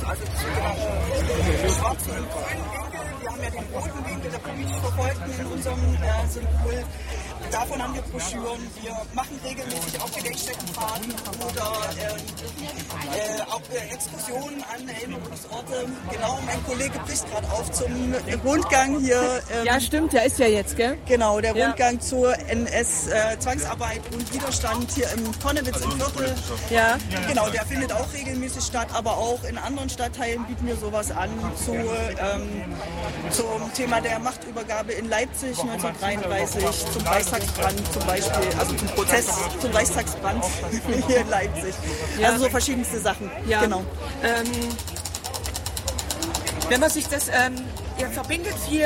also das Schwarze und Grüne Winkel. Wir haben ja den roten Winkel der politisch Verfolgten in unserem Symbol. Davon haben wir Broschüren. Wir machen regelmäßig auch Gedenkstättenfahrten oder auch Exkursionen an Erinnerungsorte. Genau, mein Kollege bricht gerade auf zum Rundgang hier. Ja, stimmt, der ist ja jetzt, gell? Genau, der Rundgang zur NS-Zwangsarbeit und Widerstand hier im Tonnewitz im Viertel. Ja. Genau, der findet auch regelmäßig statt, aber auch in anderen Stadtteilen bieten wir sowas an zum Thema der Machtübergabe in Leipzig 1933, zum Reichstagsbrand zum Beispiel, also zum Prozess zum Reichstagsbrand hier in Leipzig. Ja. Also so verschiedenste Sachen. Ja. Genau. Wenn man sich das, ihr verbindet viel,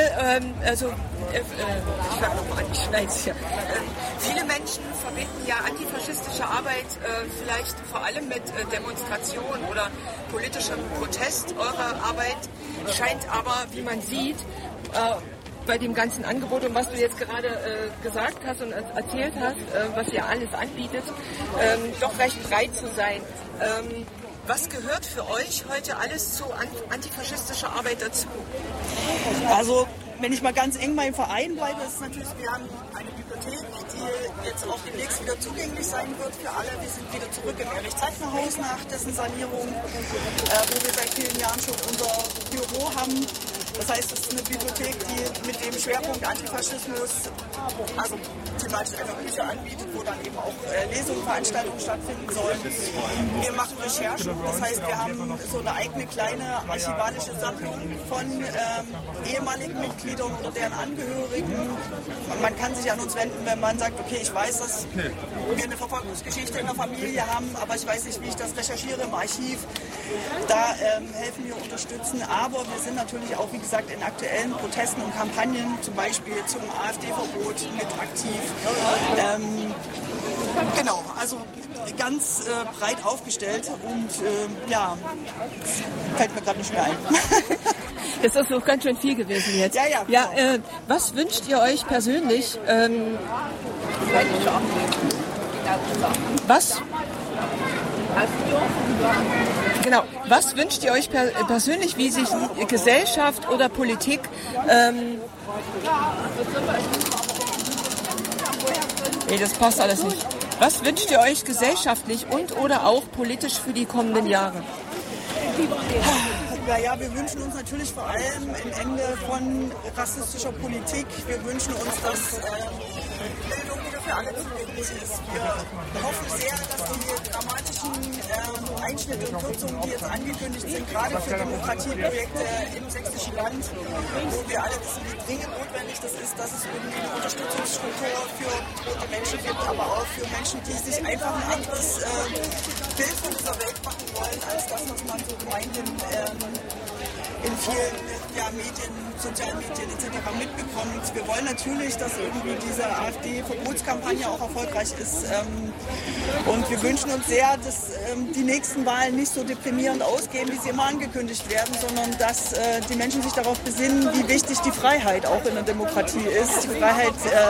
ich fange nochmal an, ich schneide es hier. Viele Menschen verbinden ja antifaschistische Arbeit vielleicht vor allem mit Demonstration oder politischem Protest. Eure Arbeit scheint aber, wie man sieht, bei dem ganzen Angebot und was du jetzt gerade gesagt hast und erzählt hast, was ihr alles anbietet, doch recht breit zu sein. Was gehört für euch heute alles zu antifaschistischer Arbeit dazu? Also, wenn ich mal ganz eng beim Verein bleibe, ist natürlich, wir haben eine Bibliothek, die jetzt auch demnächst wieder zugänglich sein wird für alle. Wir sind wieder zurück im Erich-Zeitner-Haus nach dessen Sanierung, wo wir seit vielen Jahren schon unser Büro haben. Das heißt, es ist eine Bibliothek, die mit dem Schwerpunkt Antifaschismus, also thematisch einfach Bücher anbietet, wo dann eben auch Lesungen, Veranstaltungen stattfinden sollen. Wir machen Recherchen, das heißt, wir haben so eine eigene kleine archivalische Sammlung von ehemaligen Mitgliedern oder deren Angehörigen. Man kann sich an uns wenden, wenn man sagt, okay, ich weiß, dass wir eine Verfolgungsgeschichte in der Familie haben, aber ich weiß nicht, wie ich das recherchiere im Archiv. Da helfen wir, unterstützen, aber wir sind natürlich auch, wie gesagt, in aktuellen Protesten und Kampagnen, zum Beispiel zum AfD-Verbot mit aktiv. Genau, also ganz breit aufgestellt und ja, fällt mir gerade nicht mehr ein. Das ist doch ganz schön viel gewesen jetzt. Ja, was wünscht ihr euch persönlich? Was wünscht ihr euch persönlich, wie sich Gesellschaft oder Politik das passt alles nicht. Was wünscht ihr euch gesellschaftlich und oder auch politisch für die kommenden Jahre? Ja, wir wünschen uns natürlich vor allem ein Ende von rassistischer Politik. Wir wünschen uns, dass Bildung wieder für alle zugänglich ist. Wir hoffen sehr, dass die dramatischen Einschnitte und Kürzungen, die jetzt angekündigt sind, gerade für Demokratieprojekte im sächsischen Land, wo wir alle wissen, wie dringend notwendig das ist, dass es irgendwie eine Unterstützungsstruktur für bedrohte Menschen gibt, aber auch für Menschen, die sich einfach ein anderes Bild von dieser Welt machen wollen, als das, was man so gemeinhin in vielen Medien, Sozialmedien etc. mitbekommt. Wir wollen natürlich, dass irgendwie diese AfD-Verbotskampagne auch erfolgreich ist. Und wir wünschen uns sehr, dass die nächsten Wahlen nicht so deprimierend ausgehen, wie sie immer angekündigt werden, sondern dass die Menschen sich darauf besinnen, wie wichtig die Freiheit auch in der Demokratie ist. Die Freiheit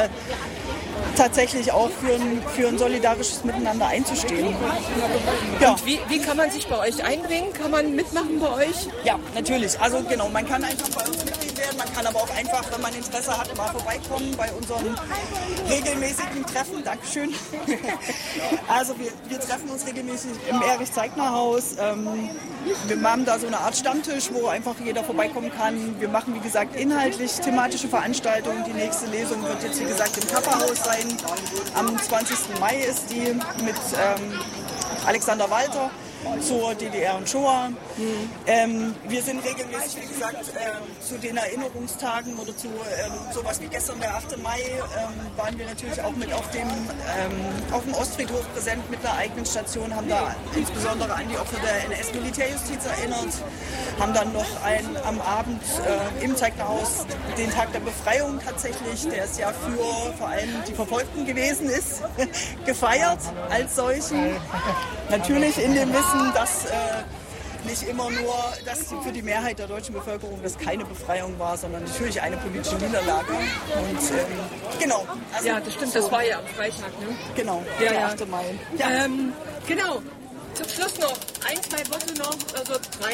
tatsächlich auch für ein solidarisches Miteinander einzustehen. Ja. Und wie kann man sich bei euch einbringen? Kann man mitmachen bei euch? Ja, natürlich. Also genau, man kann einfach bei uns Mitglied werden, man kann aber auch einfach, wenn man Interesse hat, mal vorbeikommen bei unserem regelmäßigen Treffen. Dankeschön. Also wir treffen uns regelmäßig im Erich-Zeitner-Haus. Wir haben da so eine Art Stammtisch, wo einfach jeder vorbeikommen kann. Wir machen, wie gesagt, inhaltlich thematische Veranstaltungen. Die nächste Lesung wird jetzt, wie gesagt, im Kapperhaus sein. Am 20. Mai ist die mit Alexander Walter zur DDR und Shoah. Wir sind regelmäßig, wie gesagt, zu den Erinnerungstagen oder zu sowas wie gestern, der 8. Mai, waren wir natürlich auch mit auf dem Ostfriedhof präsent mit einer eigenen Station, haben da insbesondere an die Opfer der NS-Militärjustiz erinnert, haben dann noch am Abend im Zeignerhaus den Tag der Befreiung tatsächlich, der es ja für vor allem die Verfolgten gewesen ist, gefeiert als solchen. Natürlich in dem Wissen, dass nicht immer nur, dass für die Mehrheit der deutschen Bevölkerung das keine Befreiung war, sondern natürlich eine politische Niederlage. Und genau. Also ja, das stimmt, das war ja am Freitag, ne? Genau, ja, der 8. Mai. Ja. Genau. Zum Schluss noch 1, 2 Worte noch, also 3.